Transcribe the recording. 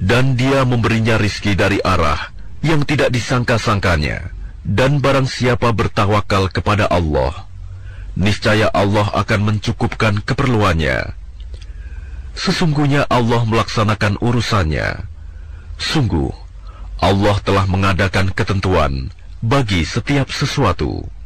Dan Dia memberinya rizki dari arah yang tidak disangka-sangkanya. Dan barang siapa bertawakal kepada Allah, niscaya Allah akan mencukupkan keperluannya. Sesungguhnya Allah melaksanakan urusannya. Sungguh, Allah telah mengadakan ketentuan bagi setiap sesuatu.